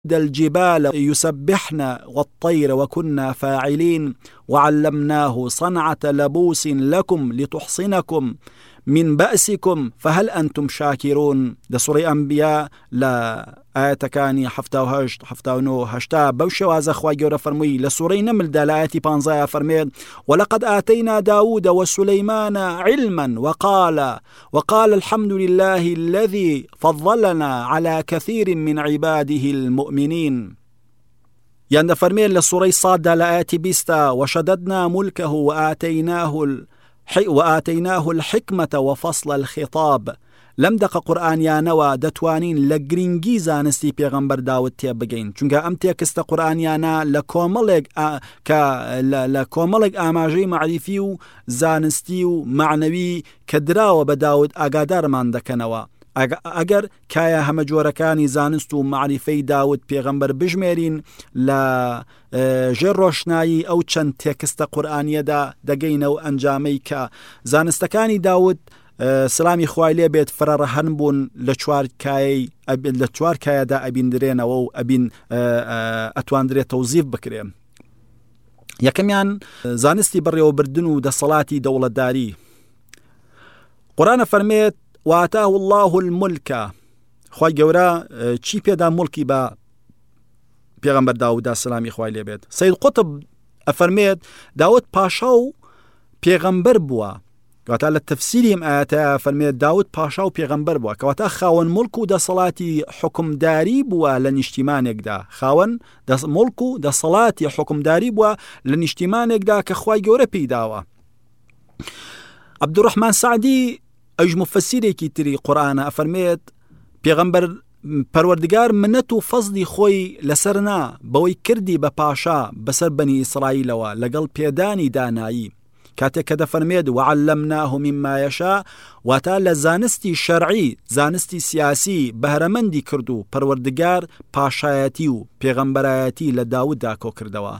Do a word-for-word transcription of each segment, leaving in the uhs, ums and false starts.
الجبال يسبحن والطير وكنا فاعلين وعلمناه صنعة لبوس لكم لتحصنكم من بأسكم فهل أنتم شاكرون. ده سورة أنبياء لا آيات كاني حفتا وهشت حفتا ونو هشتا بوشواز أخوة جورة فرمي لسورة نمل دا لآياتي بانزايا فرمي ولقد آتينا داود وسليمان علما وقال وقال الحمد لله الذي فضلنا على كثير من عباده المؤمنين. يعني فرمي لسورة صاد دا لآياتي بيستا وشددنا ملكه وآتيناه ال وآتيناه الحكمة وفصل الخطاب. لم دق قرآن يانوا دتوانين لگرنگی زانستی پیغمبر داود تیب بگین چونکه ام تیکست قرآن یانا لکوملگ آ... که لکوملگ آماجی معرفی و زانستی و معنوی کدراو بداود آگادار من دکنوا. اگر کایا همه جورکانی زانست و معرفی داود پیغمبر بجمرین لا جر روشنایی او چند تکست قرآنی دا دگین و انجامی که زانستکانی داود سلامی خوایلی بیت فرار هنبون لچوار کای لچوار کای دا ابین درین و ابین اتوان دری توظیف بکریم. یکمیان زانستی بری و بردن و دا صلاتی دولت داری. قرآن فرمیت وآتاه الله الملك. خوای گورا چی پیدا ملکی با پیغمبر داود سلامی خوایلی بیت. سید قطب افرمیت داود پاشاو پیغمبر بوا. كواتا للتفسيرهم آتا فرمي داود باشا و پیغمبر بوا كواتا خاون ملكو دا صلاتي حكم داري بوا لنجتمانك دا خاون دا ملكو دا صلاتي حكم داري بوا لنجتمانك دا كخواي جورا بيداوا. عبد الرحمن سعدي اج مفسيري كي تري قرآن افرميت پیغمبر پروردگار منتو فضلی خوی لسرنا بوی کردی بپاشا بسر بني اسرائيل و لقل پیدانی دانایی كاتك كذا فرميد وعلمناه مما يشاء وتال زانستي شرعي زانستي سياسي بهرمندي كردو پروردگار پاشایتی و پیغمبرایتی لداود داكو كردوا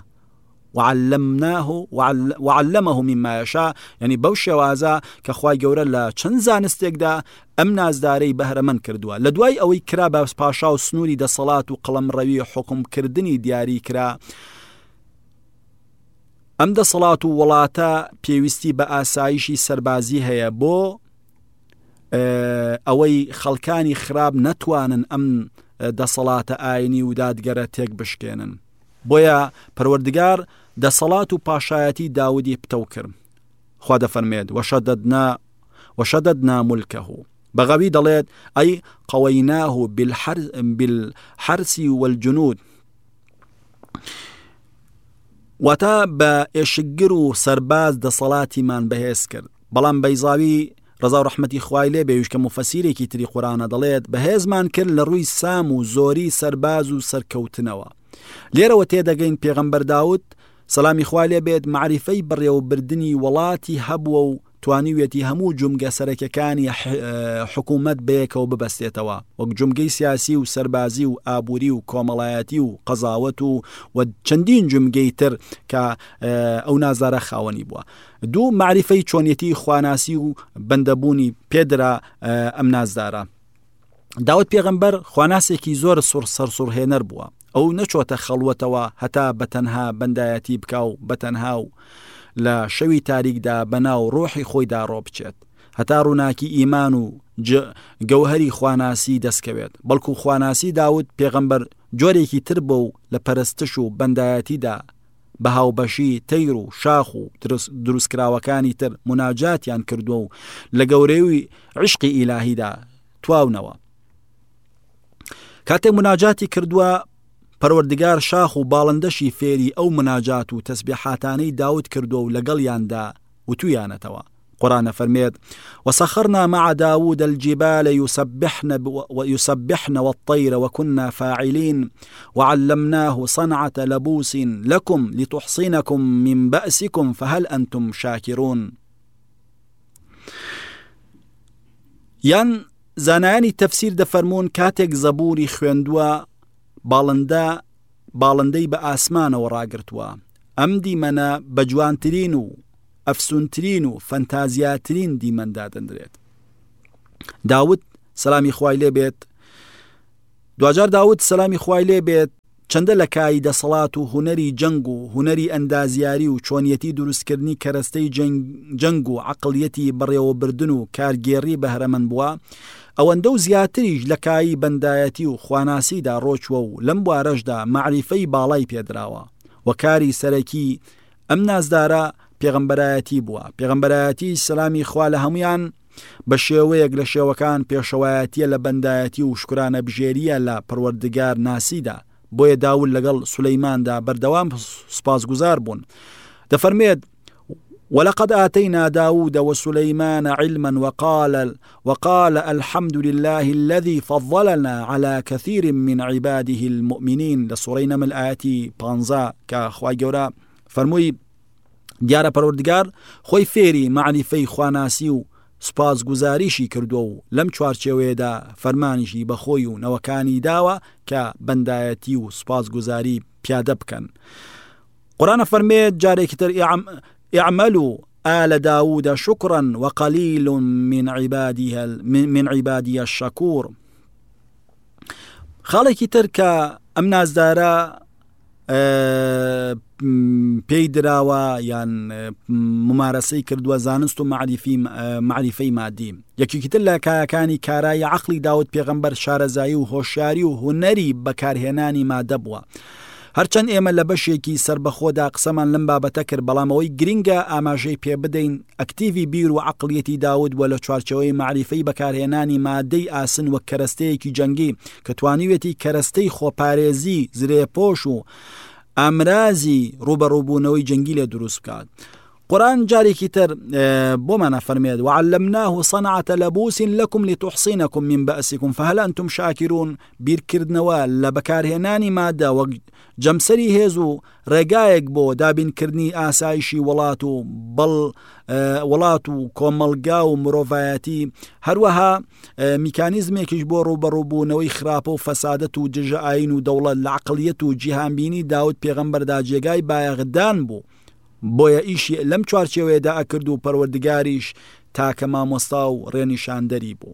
وعلمناه وعل وعلمه مما يشاء يعني بوشي وازا كخواي جورا لا چند زانستيك دا ام نازداري بهرمن كردوا لدواي اوي كرا باس پاشا و سنوري دا صلاة و قلم روي حكم كردني دياري كرا ام دا صلاة ولاتا پیوستی با آسایشی سربازی هیا بو اوی خلکانی خراب نتوانن ام دا صلاة آینی و دادگره تیک بشکینن بویا پروردگار دا صلاة و پاشایتی داودی بتوکر خواد فرمید وشددنا وشددنا ملكه بغوی دلید ای قویناه بالحرس, بالحرس والجنود وتا با اشگرو سرباز د صلاتی من بهس کرد. بلان بیزاوی رضا و رحمتی خوایله بیوش که مفسیری کی تری قرآن دلید بهز من کرد لروی سام و زوری سرباز و سرکوتنوا. لیر و تیدگین پیغمبر داود سلامی خوایله بید معرفی بری و بردنی ولاتی هبو و توانیویتی همو جمگه سرککانی حکومت بیک و ببستیتوا وک جمگه سیاسی و سربازی و آبوری و کاملایتی و قضاوت و چندین جمگه تر که او نازاره خاونی بوا. دو معرفی چونیتی خواناسی و بندبونی پیدرا ام نازداره. داود پیغمبر خواناسی کی زور سر سر سرهنر بوا او نچوت خلوتوا هتا بتنها بندایتی بکاو بتنهاو لا شوی تاریک دا بناو روحی خوی دا رو بچێت هەتا ڕووناکی ئیمان و گەوهەری خواناسی دەستکەوێت. بەڵکو خواناسی داود پێغەمبەر جۆرێکی تر بە و لە پەرستش و بەندایەتیدا بە هاوبەشی تەیر و شاخ و دروستکراوەکانی تر مناجاتیان کردووە و لە گەورەی عشقی ئیلاهیدا تواونەوە. کاتێک مناجاتی کردووە پەروەردگار شاخ و باڵندەشی فێری ئەو مناجات و تەسبیحاتانەی داود کردو و لەگەڵیاندا وتویانەتەوە. قرآن فرميت وسخرنا مع داود الجبال يسبحن, ويسبحن والطير وكنا فاعلين وعلمناه صنعة لبوس لكم لتحصنكم من بأسكم فهل أنتم شاكرون. ين زاناني تفسير دفرمون كاتك زبوري خويندوا باڵندا باڵندەی بە ئاسمانەوە ڕاگرتووە ئەم دیمەنە بە جوانترین و ئەفسونترین و فەنتازیاترین دیمەندا دەندرێت. داود سەلامی خوای لێ بێت دوجار داود سلامی خوای لێ بێت چەندە لە کای دەسەڵات و هوەری جەنگ و هوەری ئەندازیاری و چۆنیەتی دروستکردنی کەرەستەی جەنگ و عەقڵیەتی بەڕێوەبردن و کارگێڕی بەهرەمەند بووە، ئەوەندە و زیاتریش لە کایی بەندایەتی و خواناسیدا ڕۆچوە و لەم بوارەشدا مەعریفەی باڵای پێدراوە و کاری سەرەکی ئەم نازدارە پێغەمبەرایەتی بووە. پێغەمبەرایەتی سەلامی خوا لە هەمویان بە شێوەیەک لە شێوەکان پێشەوایەتیە لە بەندایەتی و شکرانە بژێریە لە پەروەردگار ناسیدا. بۆیە داود لەگەڵ سولەیماندا بەردەوام سپاسگوزار بوون. دەفەرمێت ولقد آتينا داود وسليمان علما وقال وقال الحمد لله الذي فضلنا على كثير من عباده المؤمنين لسورينا من الآياتي بانزا كخواي جورا فرموي دیارە پەروەردگار خۆی فێری معنیفەی خواناسی و سپاس گوزاریشی کردو و لەم چوارچێوەیەدا فەرمانیشی بەخۆی و نەوەکانی داوە کە بەندایەتی و سپاس گوزاری پیادە بکەن. قورآن فەرمێت جارێکی تر اعملوا آل داود شكرا وقليل من عباده من عبادي الشكور. خاڵێکی تر کە ئەم نازدارە پێی دراوە یان ممارەسەی کردووە زانست و معریفەی مادی. یەکێکی تر لە کایەکانی کارایی عەقڵی داود پێغەمبەر شارەزایی و هۆشیاری و هونەری بەکارهێنانی مادە بووە. هەرچەند ئێمە لە بەشێکی سربەخۆدا قسەمان لەم بابەتە کرد، بەڵامەوەی گرنگە ئاماژەی پێ بدەین ئەکتیڤی بیر و عەقڵیەتی داود وە لە چوارچەوەی معریفەی بەکارهێنانی مادەی ئاسن وە کەرەستەیەکی جەنگی کە توانیوێتی کەرەستەی خۆپارێزی زرێپۆش و ئامرازی ڕوبەڕووبوونەوەی جەنگی لێ دروست بکات. قرآن جارێکی تر بۆمانە فەرمێت وعلمناه صنعة لبوس لكم لتحصنكم من بأسكم فهل أنتم شاكرون. بیرکردنەوە لە بەکارهێنانی مادە وەک جەمسەری هێز و ڕێگایەک بۆ دابینکردنی ئاسایشی وڵات و بەڵ وڵات و کۆمەلگا و مرۆڤایەتی، هەروەها میکانیزمێکیش بۆ ڕوبەڕووبوونەوەی خراپە و فەسادەت و دژە ئاین و دەوڵەت لە عەقڵیەت و جیهانبینی داود پێغەمبەردا جێگای بایەغدان بوو. بۆیە ئیشی لەم چوارچێوەیەدا ئەکرد و پەروەردگاریش تاکە مامۆستا و ڕێنیشاندەری بوو.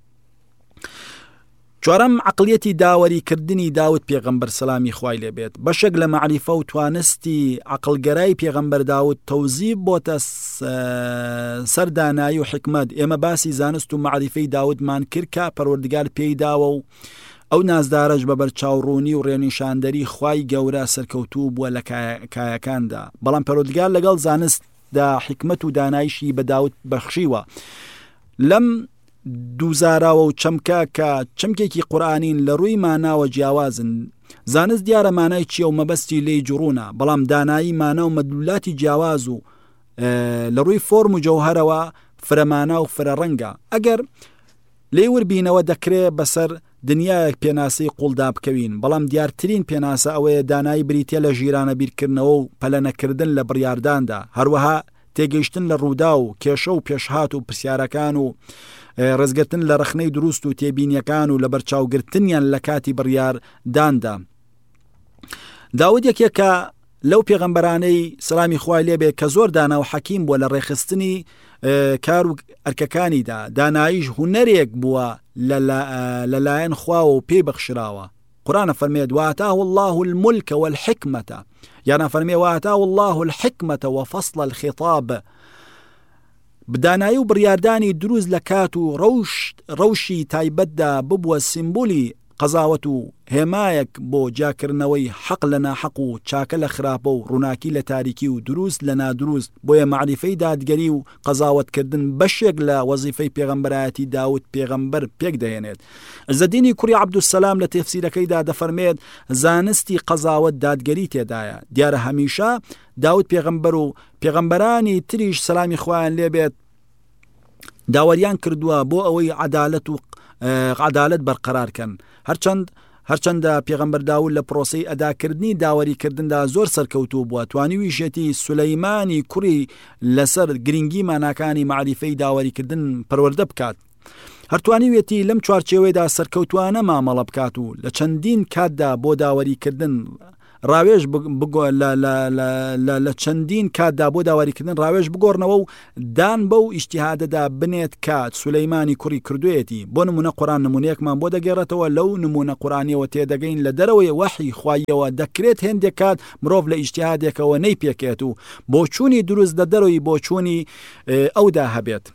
چوارەم عەقڵیەتی داوەریکردنی داود پێغەمبەر سەلامی خوای لێ بێت. بەشێک لە معریفە و توانستی عەقڵگەرای پێغەمبەر داود تەوزیب بۆتە سەردانایی و حکمت. ئێمە باسی زانست و معریفەی داودمان کرد کە پەروەردگار پێی داوە و ئەو نازدارەش بە بەرچاوڕوونی و ڕێنیشاندەری خوای گەورە سەرکەوتوو بووە لە کایەکاندا. بەڵام پەروەردگار لەگەڵ زانستدا حکمت و دانایشی بە داود بەخشیوە. لەم دووزاراوە و چەمکە کە چەمکێکی قورئانین لە ڕووی ماناوە جیاوازن. زانست دیارە مانای چیە و مەبەستی لێی جوڕوونە، بەڵام دانایی مانا و مەدلولاتی جیاواز و لە ڕووی فۆرم و جەوهەرەوە فرەمانە و فرە ڕەنگە. ئەگەر لێی وربینەوە دەکرێت بەسەر دنیایەک پێناسەی قوڵدا بکەوین، بەڵام دیارترین پێناسە ئەوەیە دانایی بریتە لە ژیرانە بیرکردنەوە و پەلەنەکردن لە بڕیارداندا، هەروەها تێگەیشتن لە ڕوودا و کێشە و پێشهات و پرسیارەکان و ڕزگرتن لە رەخنەی دروست و تێبینیەکان و لە بەرچاوگرتنیان لە کاتی بڕیارداندا. داود یەکێکە لەو پێغەمبەرانەی سەلامی خوای لێبێ کە زۆر دانا و حەکیم بووە لە ڕێخستنی کار و ئەرکەکانیدا. داناییش هونەرێک بووە لەلایەن خواوە و پێی بەخشراوە. قورآن فەرمێت وآتاه الله الملك والحكمة، یانە فەرمێ وآتاه الله الحكمة وفصل الخطاب. بدانایی و بڕیاردانی دروست لە کات و ڕەوشی تایبەتدا ببووە سیمبولی قەزاوەت و هێمایەک بۆ جاکردنەوەی حەق لە ناحەق و چاکە لە خراپە و ڕووناکی لە تاریکی و دروست لە نادروست. بۆیە معریفەی دادگەری و قەزاوەتکردن بەشێک لە وەزیفەی پێغەمبەرایەتی داود پێغەمبەر پێک دەهێنێت. عزەدینی کوڕی عەبدوسەلام لە تەفسیرەکەیدا دەفەرمێت زانستی قەزاوەت دادگەری تێدایە. دیارە هەمیشە داود پێغەمبەر و پێغەمبەرانی تریش سەلامی خوایان لێبێت داوەریان کردووە بۆ ئەوەی عەدالەت و عەدالەت بەرقەرارکەن. هەرچەند هەرچەندە پێغەمبەر داود لە پرۆسەی ئەداکردنی داوەریکردندا زۆر سەرکەوتوو بووە، توانیویشەتی سولەیمانی کوڕی لەسەر گرنگی ماناکانی معریفەی داوەریکردن پەروەردە بکات. هەرتوانیوێتی لەم چوارچێوەیەدا سەرکەوتوانە مامەڵە بکات و لە چەندین کاتدا بۆ داوەریکردن ڕاوێژ لە چەندین کاتدا بۆ داواریکردن ڕاوێژ بگۆڕنەوە و دان بەو ئیجتیهادەدا بنێت کات سولەیمانی کوڕی کردوێتی. بۆ نمونە قورآن نمونەیەکمان بۆ دەگێڕێتەوە لەو نمونە قورآنیەوە تێدەگەین لە دەرەوەی وەحی خوایەوە دەکرێت هێندێک کات مرۆڤ لە ئیجتیهادێکەوە نەی پێکێت و بۆ چوونی دروست لە دەرەوەی بۆ چوونی ئەودا هەبێت.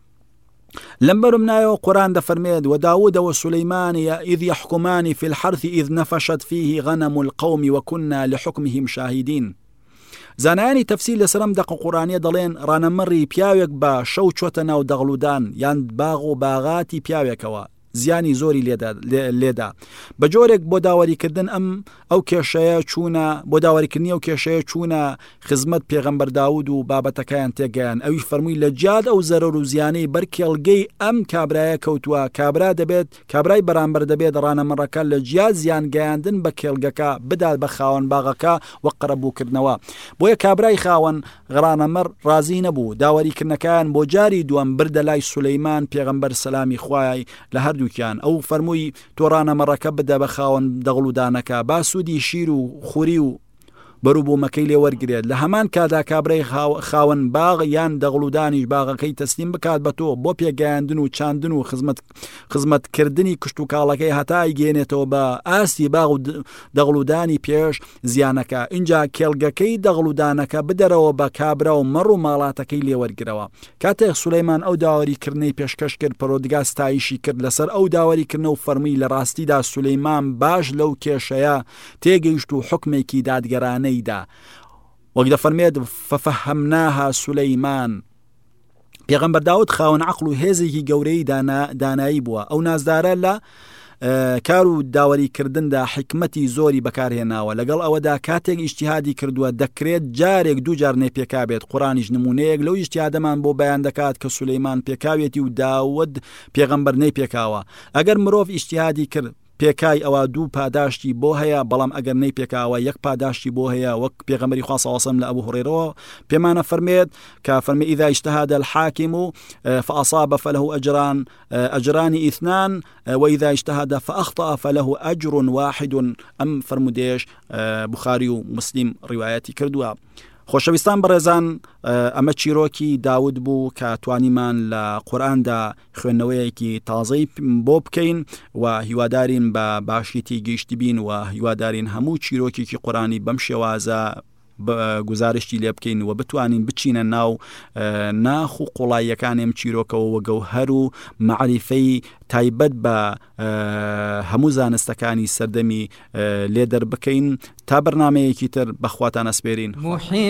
لەمبەرم نایەوە قورآن دەفەرمێت وداود وسليمان إذ يحكمان في الحرث إذ نفشت فيه غنم القوم وكنا لحكمهم شاهدين. زانایانی تەفسیر لەسەرم دەق قورآنیە دەڵێن ڕانەمەڕی پیاوێک بە شەو چۆتە ناو دەغڵودان یان باغ و باغاتی پیاوێکەوە زیانی زۆری لێدا بە جۆرێک بۆ داواریکردن ئەم ئەو کێشەیە چوونە بۆ داواریکردنی ئەو کێشەیە چوونە خزمەت پێغەمبەر داود و بابەتەکەیان تێگەیان. ئەوی فەرمووی لە جیاد ئەو زەرەر و زیانەی بەرکێڵگەی ئەم کابرایە کەوتووە کابرا دەبێت کابرای بەرامبەر دەبێت ڕانەمەڕەکە لە جیاد زیان گەیاندن بە کێڵگەکە بدات بە خاوەن باغەکە وە قەرەبووکردنەوە. بۆیە کابرای خاوەن ڕانەمەڕ ڕازی نەبوو. داواریکردنەکەیان بۆ جاری دووەم بردە لای سولەیمان پێغەمبەر سەلامی خوای لە هەردووکیان. ئەو فەرمووی تۆ ڕانەمەڕەکە بدە بە خاوەن دەغڵودانەکە با سوودی شیر و خوری و بەروو بۆ مەکەی لێ وەرگێت. لە هەمان کادا کابرای خاوەن باغ یان دەغڵودانیش باغەکەی تەسلیم بکات بە تۆ بۆ پێگەیاندن و چاندن و خزمەتکردنی کشت و کاڵەکەی هەتای گێنێتەوە بە ئاستی باغ و دەغڵودانی پێش زیانەکە. اینجا کێڵگەکەی دەغڵودانەکە بدەرەوە بە کابرا و مەڕ و ماڵاتەکەی لێ وەرگرەوە. کاتێک سولەیمان ئەو داواریکردنەی پێشکەش کرد پەرۆدگا ستایشی کرد لەسەر ئەو داواریکردنە و فەرمی لە ڕاستیدا سولەیمان باش لەو کێشەیە تێگەیشت و حکمێکی دادگەرانەی دا. وەک دەفەرمێت فەفەهەمناها سولەیمان. پێغەمبەر داود خاوەن عەقڵ و هێزێکی گەورەی دانایی بووە. ئەو نازدارە لە کار و داواریکردندا حکمەتی زۆری بەکارهێناوە. لەگەڵ ئەوەدا کاتێک ئیجتیهادی کردووە دەکرێت جارێک دوو جار نێپێکا بێت. قورآنیش نمونەیەک لەو ئیجتیهادەمان بۆ بەیان دەکات کە سولەیمان پێکاوێتی و داود پێغەمبەر نەیپێکاوە. ئەگەر مرۆڤ ئیجتیهادی کرد پێکای ئەوە دوو پاداشتی بۆ هەیە بەڵام ئەگەر نەی پێکاوە یەک پاداشتی بۆ هەیە. وەک پێغەمبەری خوا صلی الله علیه و سلم لە ئەبوو هورەیرەوە پێمانە فەرمێت کە فەرمی ئیذا اجتهد الحاکم فأصاب فله أجران أجران اثنان وإذا اجتهد فأخطأ فله أجر واحد. ئەم فەرمودەیەش بوخاری و مسلم ڕیوایەتی کردووە. خۆشەویستان بەڕێزان ئەمە چیرۆکی داود بوو کە توانیمان لە قورئاندا خوێندنەوەیەکی تازەی بۆ بکەین و هیوادارین بە باشیتی گەیشتی بین و هیوادارین هەموو چیرۆکێکی قورئانی بەم شێوازە گزارشتی لێ بکەین و بتوانین بچینە ناو ناخ و قوڵاییەکان ئەم چیرۆکەوە و گەوهەر و معریفەی تایبەت بە هەموو زانستەکانی سەردەمی لێ دەربکەین تا بەرنامەیەکی تر بەخواتان ئەسپێرین.